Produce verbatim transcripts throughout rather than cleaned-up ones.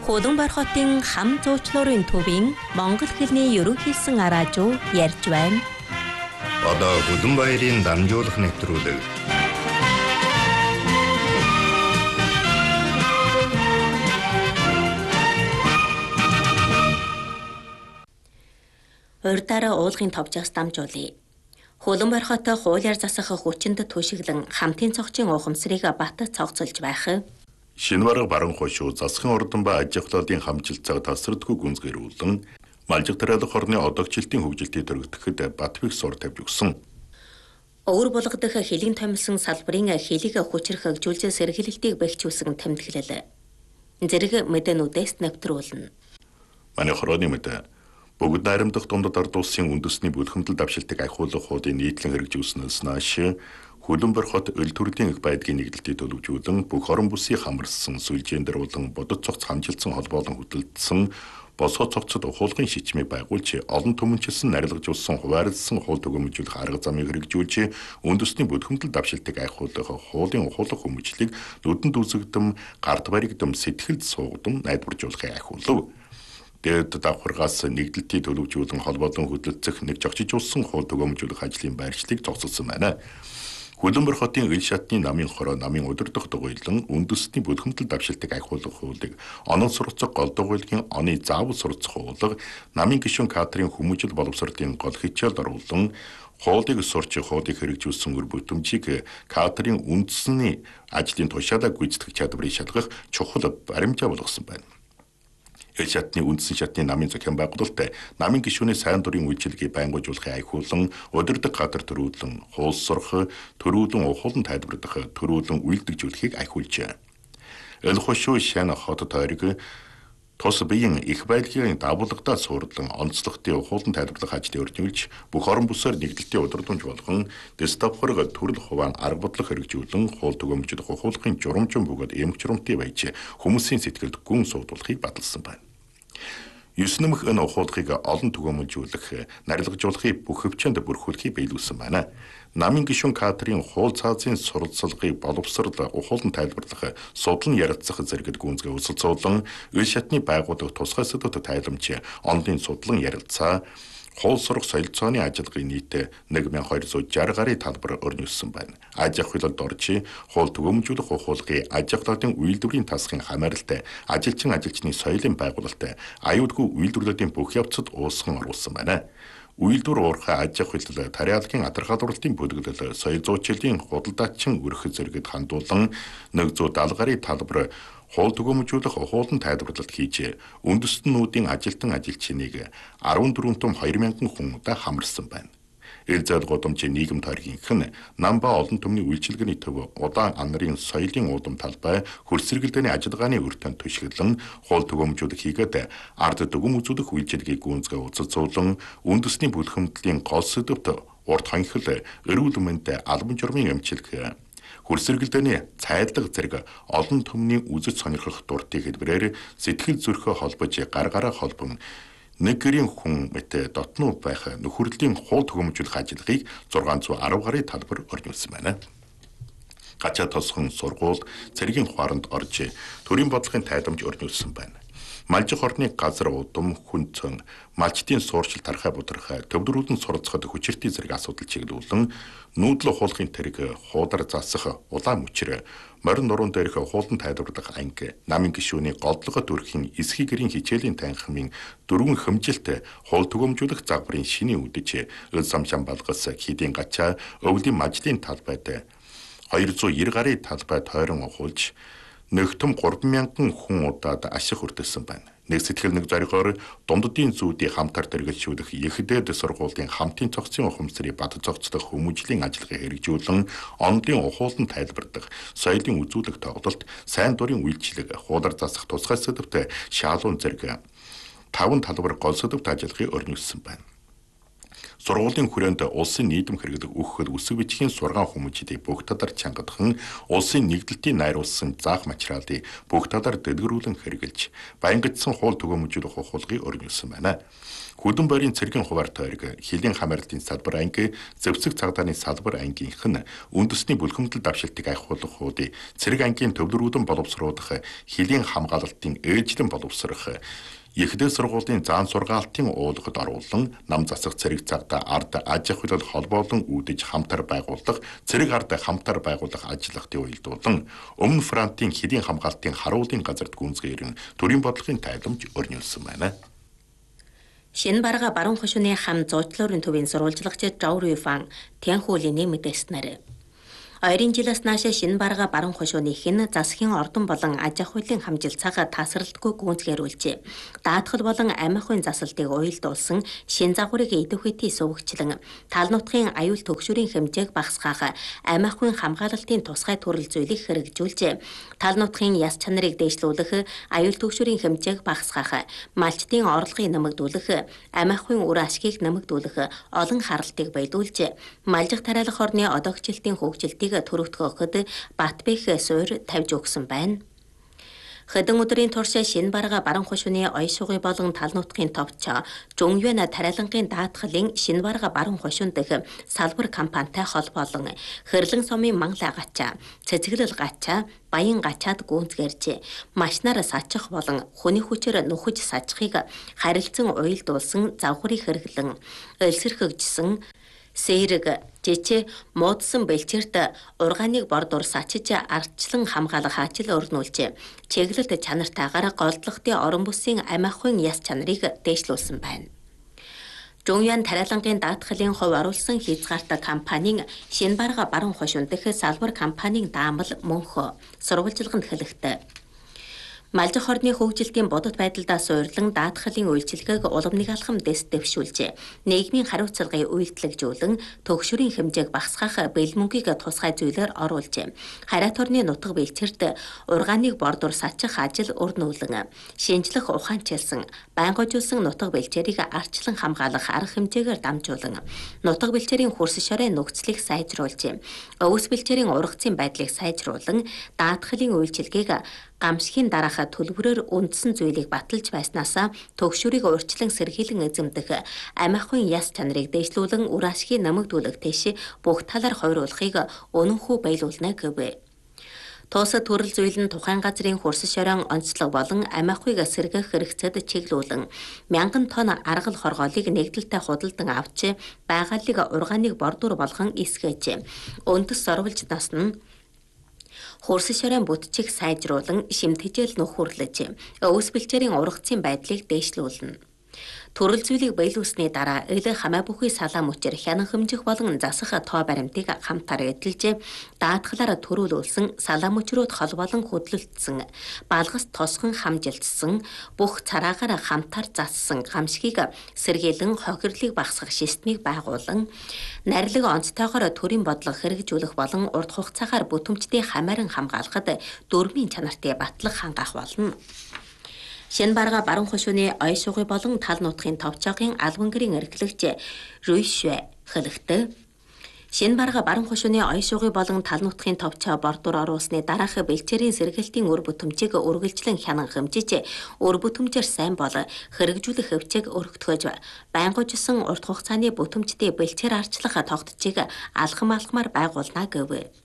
Хуланбар хотын хам зуучлуурын төвийн монгол хэлний ерөнхийлсөн араажуу ярьж байна. Одоо Хуланбаярын дамжуулах нэвтрүүлэг. Урьдаараа уулгын товчоос дамжуулъя. Хуланбар хот хуулиар засах хүчинд түшиглэн хамтын цогцын ухамсарыг батад цогцолж байх. Шинварга баран хошуу засгийн ордон ба аж ахуйлын хамжилтцаг тасралтгүй гүнзгэрүүлэн малжиг тариалах орны одогчлтын хөгжилтийг дөрөгдөхэд бат бих сур тавьж өгсөн. Өвөр болгодох хэлийн томилсон салбарын хэлийг хүчрэх хөгжүүлж сэргийлэлтийг бэхжүүлсэн тэмдэглэл. Зэрэг мэдээнүүдээс нэвтрүүлнэ. Манай хорооны мэдээ бүгд найрамдах дундад ард улсын үндэсний бүлхэмдэл давшилтыг ахиулах хуудын нийтлэн хэрэгжүүлснээс нааш Хуланбар хот өл төрлийн их байдгийн нэгдэлтийг төлөвжүүлэн бүх орон бүсийг хамарсан сүлжээнд дөрвөлн бодит цогц хамжилсан холбоолон хөдөлгдсөн босгоо цогцод ухуулгын шичмийг байгуулж олон түмэнчилсэн нарилгажуулсан хуваарлсан хууль төгөөмжүүлэх арга замыг хэрэгжүүлж үндэсний бүлхэмдэл давшилтыг ахиулах хуулийн ухуулах хүмүүжлийг нүдэнд үзэгдэм гард баригдэм сэтгэлд суугдам найдваржуулахыг ахиулв. Дэд давхаргаас нэгдэлтийг төлөвжүүлэн холбоолон хөдөлгөх нэг жогчжуулсан хууль төгөөмжүүлэх ажлын байршлыг зогсолсон байна. Хуланбар хотын ил шатны намын хороо намын удирдах дугуйлан үндэсний бүлхэмдэл давшилтыг ахиулах хуулийг онон суралцах гол дугуйлгийн оны заавал суралцах хуулга намын гишүүн кадрын хүмүүжил боловсролын гол хичээлд оруулан хуулийг сурч хуулийг хэрэгжүүлсэн үр бүтэмжийг кадрын үндэсний ажлын тушаалаа гүйцэтгэх чадварыг шалгах чухал баримжаа болгосон байна. Ил шатны үндсэн шатны намын зохион байгуулалт намын гишүүний сайн дурын үйлчилгээг байнгуужуулахыг ахиулан удирдаг гадар төрүүлэн хууль сурах, төрүүлэн ухуулан тайлбарлах, төрүүлэн үйлдвэрлэжүүлэхийг ахиулжээ. Ил хошуу шан хот тойрог тус биеийн их байдлын дагуулгадаа суурлан онцлогтын ухуулан тайлбарлах ажлыг өрнүүлж бүх орон бүсээр нэгдэлтийн удирдамж болгон дэстапхорг төрөл хуваан арга бодлого хэрэгжүүлэн хууль төгөөмжлөх ухуулгын журамжин бөгөөд эмх журамтын байж хүмүүсийн сэтгэлд гүн суудуулахыг баталсан байна. Юс нэмэх энэ ухуулгыг олон төгөөмжүүлэх, нарилгажуулахыг бүх хөвчөнд бүрхүүлэхийг биелүүлсэн байна. Намын гишүүн кадрын хууль цаазын суралцлагыг боловсрол ухуулан тайлбарлах, судлан ярилцах зэрэгт гүнзгий өсөлцөөлөн, ил шатны байгууллага тусгай сэдвүүд тайлбарч, онлын судлан ярилцаа, хууль сурах солилцооны ажиллагааны нийт нэг мянган хоёр зуун шарх гаруй талбар өрнүүлсэн байна. Аж ахуйлд орж, хууль төгөөмжүүлэх ухуулгын аж ахуйлын үйлдвэрийн тасгын хамааралтай, ажилчин ажилчны соёлын байгуулалт, аюулгүй үйлдвэрлэлийн бүх явцад уусган оруулсан байна. Үйлдвэр уурхай аж ахуйлал тариалгын адаргалууралтын бүлэглэл соёл зуучлалын худалдаачин өрх зэрэгт хандуулан нэг зуун даалга гаруй талбар хууль төгөөмжүүлэх ухуулан тайлбарлалт хийж үндэстнүүдийн ажилтан ажилчныг арван дөрвөн том хоёр мянган хүн удаа хамарсан байна. Ил зээл гудамжийн нийгэм тойргийнх нь нам ба олон түмний үйлчилгээний төв удаан анарын соёлын уудам талбай хөрсөргөлдөөний ажиллагааны өртөнд түшиглэн хууль төгөөмжүүлэх хийгээд ард дүгм үзүүлэх үйлчилгээг гүнзгий уцалцуулан үндэсний бүлхэмдлийн гол сэдвт урт хонхил эрүүл мэндэд албан журмын эмчилгээ хөрсөргөлдөөний цайдлага зэрэг олон түмний үзэж сонирхох дуртыг хэлбэрээр сэтгэл зүрхөө холбож гар гараа холбон нэг гэрийн хүн мэт дотноо байх нөхөрлөлийн хууль төгөөмжүүлэх ажиллагааг зургаан зуун арав гаруй талбар өрнүүлсэн байна. Гачаа тосхон сургууль цэргийн хуаранд орж төрийн бодлогын тайламж өрнүүлсэн байна. Малжиг хорны газар удам хүнцэн малчдын сууршил тархай будрахай төвдрүүдэн суралцахад хүчиртийн зэрэг асуудал чиглүүлэн нүүдэл ухуулгын тэрэг хуудар засах улаан мөчр морин нуруунд дээрх хуулан тайлбарлах анги намын гишүүний голдлогот өрхийн эсхий гэрийн хичээлийн танхимын дөрвөн хэмжилт хууль төгөөмжүүлэх загварын шиний үдэж ил самшаан балгас хийдийн гачаа өвлийн мажлын талбайд хоёр зуун нэр гаруй талбай тойрон ухуулж нэгтөм гурван мянган хүн удаад ашиг хүртэлсэн байна. Нэг сэтгэл нэг зоригоор дунддын зүүдийн хамтар дэргэлжүүлэх Ехэдээд сургуулийн хамтын цогцын ухамсарыг бат цогцлох хүмүүжлийн ажиллагаа хэрэгжүүлэн онлын ухуулан тайлбардаг, соёлын үзүүлэх тоглолт, сайн дурын үйлчлэг, хуулар засах тусгай сэдвт шаалуун зэрэг таван талбар гол сэдвт ажиллахыг өрнүүлсэн байна. Сургуулийн хүрээнд улсын нийтэм хэрэглэх өгөхөд үсэг бичгийн сургаан хүмүүжидийг бүх талаар чангадахан улсын нэгдэлтийг найруулсан заах материалыг бүх талаар дэлгэрүүлэн хэрэгжилж баянгидсан хууль түгээмжүүлэх ухуулгыг өргөнүүлсэн байна. Хөдөн бойрын цэргийн хуваар тойрог, хилийн хамаарлын салбар анги, зэвсэг цагдааны салбар ангийнх нь үндэсний бүлхэмдэл давшилтыг айхуулах хуудыг цэрэг ангийн төвлөрүүдэн боловсруулах, хилийн хамгаалалтын ээлжлэн боловсрох, Ихтэй сургуулийн заан сургаалтын уулахад оруулан нам засах цэрэг цагта ард аж ахуй холбоолон үүдэж хамтар байгуулах цэрэг ард хамтар байгуулах ажиллагтыг уялдуулан өмнө фронтын хилийн хамгаалтын харуулын газарт гүнзгийрэн төрийн бодлогын тайлбарж өрнүүлсэн байна. Шинэ барга баруун хошууны хам зуучлуурын төвийн сурвалжлагч Жаурюфан Тянхуулины мэдээснээр Ойрын жилээс нааш шинэ барга баруун хошууны хэн засгийн ордон болон аж ахуйлын хамжилт цагаа тасралтгүй гүйцгээрүүлжээ. Даатгал болон амь ахуйн засалтыг уялдуулсан шинэ загварыг идэвхтэй сувгчлан тал нутгийн аюул төгшөрийн хэмжээг багасгаах, амь ахуйн хамгаалалтын тусгай төрөл зүйлийг хэрэгжүүлжээ. Тал нутгийн яс чанарыг дээшлүүлэх, аюул төгшөрийн хэмжээг багасгаах, малчдын орлогыг нэмэгдүүлэх, амь ахуйн үр ашгийг нэмэгдүүлэх олон харалтыг байлуулжээ. Малжих тариалах орны одоогчлтын хөгжилтийг төрөвтгөхөд Батбэх суурь тавьж өгсөн байна. Хэдэн өдрийн турш шинэ барга баруун хошууны оён шугый болон тал нутгийн товч Жунгюан тариалангийн даатгалын шинэ барга баруун хошуун дэх салбар компанитай холбоолон хэрлэн сумын мангал гачаа, цэцэглэл гачаа, баян гачаад гүнзгэржээ. Машинаар сачих болон хүний хүчээр нөхөж сажихыг харилцан уялдуулсан загварыг хэрэглэн өлсөрхөгжсөн Сэрэг жижиг муудсан бэлчээрт ургааныг бордуур сачиж ардчлан хамгаалах ажил өрнүүлжээ. Чиглэлт чанартаагаар голдлогтын орон бүсийн амь ахуйн яс чанарыг дээшлүүлсэн байна. Жунгюан тариалангийн даатгалын хувь оруулсан хязгаартай компанийн шинэ барга баруун хошуун дэх салбар компанийн даамал мөнхөө сурвалжилганд хэлэхдээ Малжих орны хөгжилтийн бодит байдалдаа суйрлан даатгалын үйлчилгээг улам нэг алхам дэс дэвшүүлжээ. Нийгмийн хариуцлагыг үйлдэлжүүлэн төгшөрийн хэмжээг багасгаах бэлмөнгийг тусгай зүйлээр оруулжээ. Хариат орны нутаг бэлчээрт ургааныг бордуур сачих ажил өрнүүлэн шинжлэх ухаанчилсан байнгойжуулсан нутаг бэлчээрийг арчлан хамгаалах арга хэмжээгээр дамжуулан нутаг бэлчээрийн хөрс шорын нөхцөлийг сайжруулжээ. Өвс бэлчээрийн ургацын байдлыг сайжруулан даатгалын үйлчилгээг гамшигын дараах төлбөрөөр үндсэн зүйлийг баталж байснаас төгшөрийг урьдчилан сэргийлэн эзэмдэх, амь ахуйн яс чанарыг дээшлүүлэн үр ашгийг нэмэгдүүлэх тийш бүх талаар хувируулахыг өнөнхөө байлуулна гэв. Тус төрөл зүйл нь тухайн газрын хөрс шорон онцлог болон амь ахуйг сэргээх хэрэгцээд чиглүүлэн мянган тонн аргал хоргоолыг нэгдэлтэй худалдан авч байгаалыг ургааныг бордуур болгон эсгэж өндөс сорволж нас нь хөрс шорын бүтчийг сайжруулан шимтгэжэл нөхөрлөж өвс бэлчээрийн ургацын байдлыг дээшлүүлнэ. Төрөл зүйлийг байлуулсны дараа ил хамаа бүхий салаа мөчөр хянан хэмжих болон засах тоо баримтыг хамтаар эдэлж даатгалаараа төрүүлүүлсэн салаа мөчрүүд хол болон хөдлөлтсөн балгас тосгон хамжилтсан бүх цараагаар хамтаар зассан гамшигыг сэргийлэн хохирлыг багасгах системийг байгуулан нарилга онцтойгоор төрийн бодлого хэрэгжүүлэх болон урт хугацаагаар бүтэмжтэй хамааран хамгаалахад дөрмийн чанартай батлах хангаах болно. Шинэ барга баруун хошууны оён шугый болон тал нутгийн товчоогийн албан гэрийн эрхлэгч Рүйшвэ хэлэхдээ шинэ барга баруун хошууны оён шугый болон тал нутгийн товчоо бордуур оруулсны дараах бэлчээрийн сэргэлтийн үр бүтэмжийг үргэлжлэн хянан хэмжиж үр бүтэмжээр сайн бол хэрэгжүүлэх хөвчийг өргөтгөж байнгойжсэн урт хугацааны бүтэмжтэй бэлчээр арчлах тогтцыг алхам алхмаар байгуулна гэв.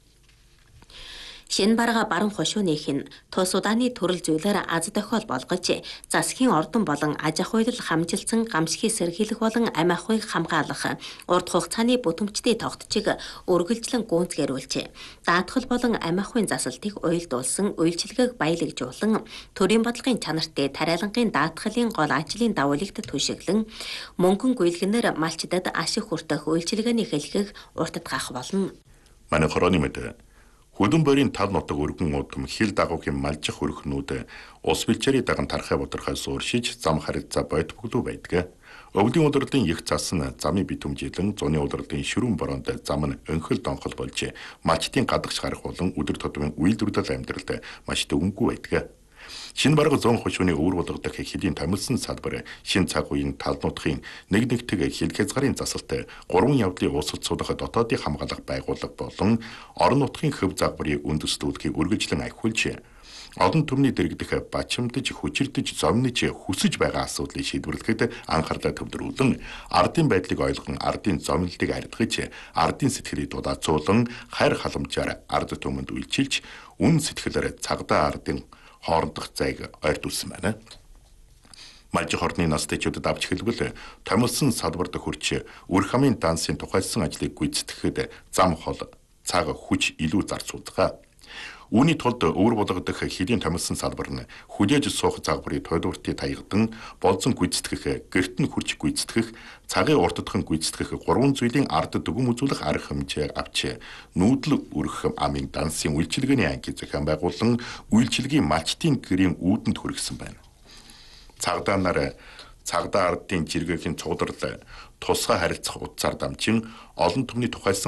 Шинэ барга баруун хошууных нь тус удааны төрөл зүйлээр аз дохиол болгож засгийн ордон болон аж ахуйлал хамжилсан гамшигыг сэргийлэх болон амь ахуйг хамгаалах урт хугацааны бүтэмжтэй тогтцыг үргэлжлэн гүйцгээрүүлжээ. Даатгал болон амь ахуйн засалтыг уялдуулсан үйлчилгээг баялагжуулан төрийн бодлогын чанартай тариалангийн даатгалын гол ажлын давуулигт түшиглэн мөнгөн гүйлгэнээр малчдад ашиг хүртэх үйлчилгээний хэлхийг уртдгаах болно. Манай хорооны мэдээ Хөдөн бойрын тал нутаг өргөн удам хил дагуугийн малжих өрхнүүд ус бэлчээрийн даган тархай бодрохой сууршиж зам харилцаа бойд бүглүү байдаг. Өвлийн удирдлын их цас нь замын битүмжийлэн зуны удирдлын ширүүн бороонд зам нь өнхөл донхол болж малчдын гадагш гарах болон өдөр тутмын үйлдвэрлэл амьдралд маш төвөнгүй байдаг. Шинэ бараг зон хошууны өвөр болгох хэлийн томилсон салбар шин цаг үеийн талнуудын нэг нэгтгэг хил хязгаарын засалт гурван явдлын уусалцуулах дотоодын хамгаалах байгууллага болон орон нутгийн хөв загварыг үндэслүүлэхийг үргэлжлэн ахиулж олон түмний дэрэгдэх бачимдж хүчирдэж зомнож хүсэж байгаа асуудлыг шийдвэрлэхэд анхаарлаа төвлөрүүлэн ардын байдлыг ойлгон ардын зомнолтыг ардгаж ардын сэтгэлийг дулаацуулан хайр халамжаар ард түмэнд үйлчилж үн сэтгэлээр цагдаа ардын хоорондох зайг ойртуулсан байна. Малж хорны настайчуудад авч хэлбэл томилсон салбарт хүрч үр хамын дансын тухайлсан ажлыг гүйцэтгэхэд зам хол цаг хүч илүү зарцуулдаг. Үүний тулд өвөр болгох хэлийн томилсон салбар нь хүлээж суух загварыг тойлууртыг таягдан болзон гүйцэтгэх, гэрт нь хүрч гүйцэтгэх, цагийн уртдхан гүйцэтгэх гурван зүйлийн ард дүгэн үзүүлэх арга хэмжээг авч нүүдэл өргөх амын дансын үйлчилгээний анги зохион байгуулан үйлчилгийн малчтын гэрийн үүдэнд хүргэсэн байна. Цагдаа нар цагдаа ардын жиргэхийн цугларл тусгай харилцах утсаар дамжин олон түмний тухайлсан